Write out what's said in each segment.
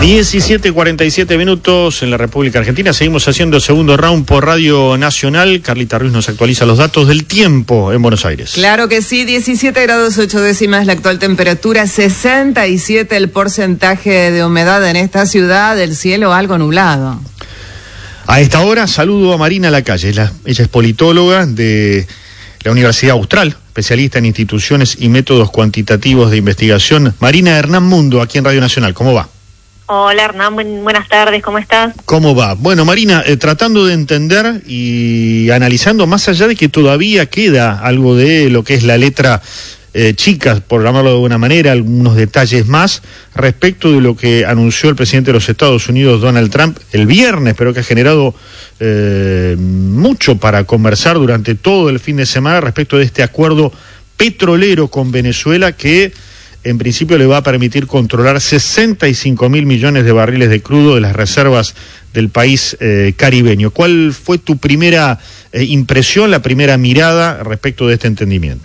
17:47 minutos en la República Argentina. Seguimos haciendo el segundo round por Radio Nacional. Carlita Ruiz nos actualiza los datos del tiempo en Buenos Aires. Claro que sí, 17 grados 8 décimas la actual temperatura, 67 el porcentaje de humedad en esta ciudad, el cielo algo nublado. A esta hora saludo a Marina Lacalle. Ella es politóloga de la Universidad Austral, especialista en instituciones y métodos cuantitativos de investigación. Marina, Hernán Mundo, aquí en Radio Nacional. ¿Cómo va? Hola Hernán, buenas tardes, ¿cómo estás? ¿Cómo va? Bueno, Marina, tratando de entender y analizando, más allá de que todavía queda algo de lo que es la letra chica, por llamarlo de alguna manera, algunos detalles más respecto de lo que anunció el presidente de los Estados Unidos, Donald Trump, el viernes, pero que ha generado mucho para conversar durante todo el fin de semana respecto de este acuerdo petrolero con Venezuela que en principio le va a permitir controlar 65.000 millones de barriles de crudo de las reservas del país caribeño. ¿Cuál fue tu primera impresión, la primera mirada respecto de este entendimiento?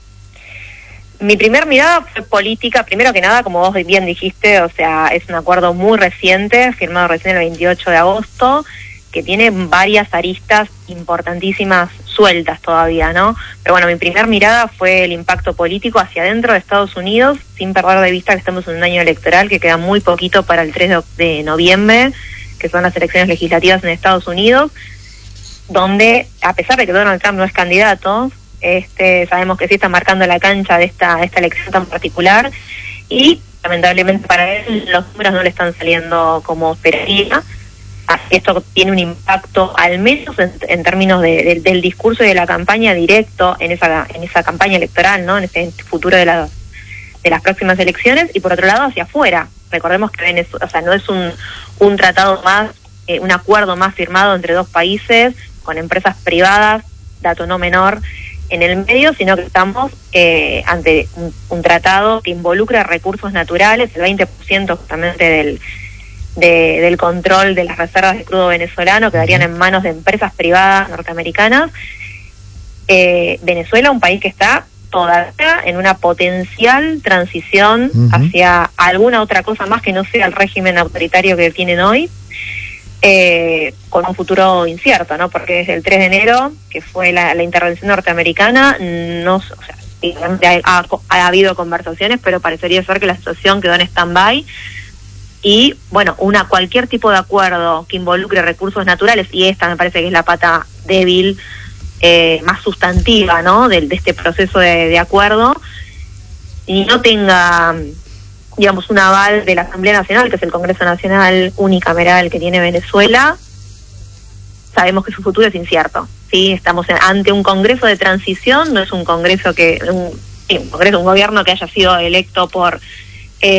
Mi primera mirada fue política, primero que nada, como vos bien dijiste, o sea, es un acuerdo muy reciente, firmado recién el 28 de agosto, que tiene varias aristas importantísimas sueltas todavía, ¿no? Pero bueno, mi primera mirada fue el impacto político hacia adentro de Estados Unidos, sin perder de vista que estamos en un año electoral, que queda muy poquito para el 3 de noviembre, que son las elecciones legislativas en Estados Unidos, donde, a pesar de que Donald Trump no es candidato, sabemos que sí está marcando la cancha de esta elección tan particular, y lamentablemente para él los números no le están saliendo como esperaría. Así que esto tiene un impacto, al menos en términos del discurso y de la campaña directo en esa campaña electoral, ¿no? En este futuro de las próximas elecciones, y por otro lado hacia afuera. Recordemos que Venezuela, o sea, no es un tratado más, un acuerdo más firmado entre dos países con empresas privadas, dato no menor, en el medio, sino que estamos ante un tratado que involucra recursos naturales, el 20% justamente del control de las reservas de crudo venezolano quedarían en manos de empresas privadas norteamericanas. Venezuela, un país que está todavía en una potencial transición hacia alguna otra cosa más que no sea el régimen autoritario que tienen hoy, con un futuro incierto, ¿no? Porque desde el 3 de enero, que fue la intervención norteamericana, ha habido conversaciones, pero parecería ser que la situación quedó en stand-by. Y bueno, cualquier tipo de acuerdo que involucre recursos naturales, y esta me parece que es la pata débil, más sustantiva, ¿no? de este proceso de acuerdo, y no tenga, digamos, un aval de la Asamblea Nacional, que es el Congreso Nacional unicameral que tiene Venezuela, sabemos que su futuro es incierto, ¿sí? Estamos ante un Congreso de transición, no es un Congreso un gobierno que haya sido electo por